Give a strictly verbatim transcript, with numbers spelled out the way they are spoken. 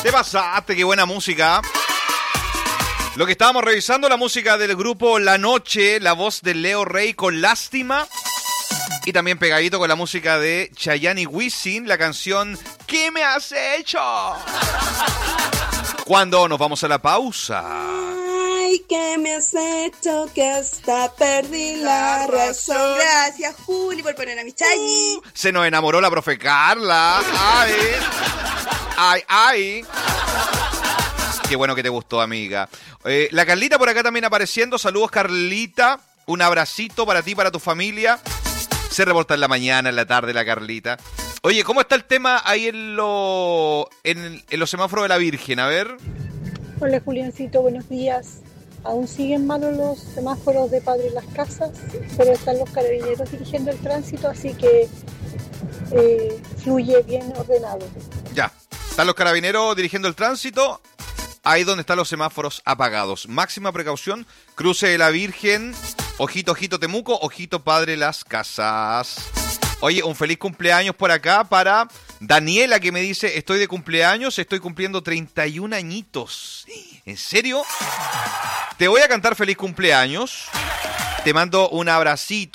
Te pasaste, qué buena música. Lo que estábamos revisando, la música del grupo La Noche, la voz de Leo Rey con Lástima. Y también pegadito con la música de Chayanne y Wisin, la canción ¿Qué me has hecho? Cuando nos vamos a la pausa. Ay, ¿qué me has hecho? Que hasta perdí la, la razón. razón. Gracias, Juli, por poner a mi Chayi. Uh, se nos enamoró la profe Carla. Ay, ay, ay. Qué bueno que te gustó, amiga. Eh, la Carlita por acá también apareciendo. Saludos, Carlita. Un abracito para ti, para tu familia. Se reporta en la mañana, en la tarde, la Carlita. Oye, ¿cómo está el tema ahí en, lo, en, en los semáforos de la Virgen? A ver. Hola, Juliancito, buenos días. Aún siguen malos los semáforos de Padre Las Casas, pero están los carabineros dirigiendo el tránsito, así que eh, fluye bien ordenado. Ya, están los carabineros dirigiendo el tránsito. Ahí donde están los semáforos apagados. Máxima precaución, cruce de la Virgen, ojito, ojito Temuco, ojito Padre Las Casas. Oye, un feliz cumpleaños por acá para Daniela, que me dice, estoy de cumpleaños, estoy cumpliendo treinta y un añitos. ¿En serio? Te voy a cantar feliz cumpleaños. Te mando un abracito.